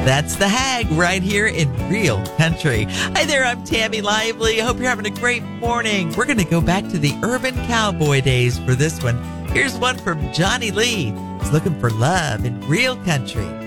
That's the Hag right here in Real Country. Hi there, I'm Tammy Lively. Hope you're having a great morning. We're going to go back to the urban cowboy days for this one. Here's one from Johnny Lee. He's looking for love in Real Country.